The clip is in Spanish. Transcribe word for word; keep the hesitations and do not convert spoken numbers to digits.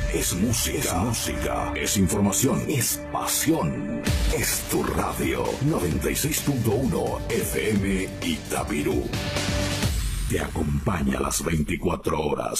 Es música. Es música. Es información. Es pasión. Es tu radio. noventa y seis punto uno F M Itapirú. Te acompaña a las veinticuatro horas.